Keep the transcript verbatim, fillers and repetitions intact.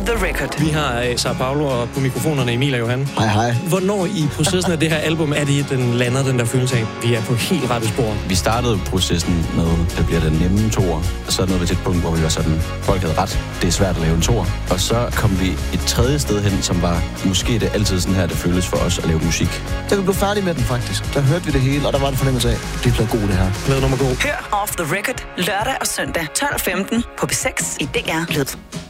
the record. Vi har uh, Sao Paulo og på mikrofonerne Emil og Johan. Hej, hej. Hvornår i processen af det her album er det, den lander den der følelse af, vi er på helt rette spor? Vi startede processen med, det bliver den nemme toer, og så nåede vi til et punkt, hvor vi var sådan, folk havde ret, det er svært at lave en toer. Og så kom vi et tredje sted hen, som var, måske det altid sådan her, det føles for os at lave musik. Da vi blev færdige med den faktisk, der hørte vi det hele, og der var en fornemmelse af, det bliver god det her. Plade nummer god. Hør Off the Record lørdag og søndag tolv femten på P seks i D R Lyd.